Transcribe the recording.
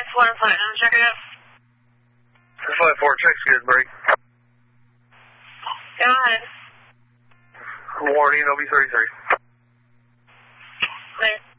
Florida Platinum, check it out. 654, check skid brake. Go ahead. Warning, OB33. Later.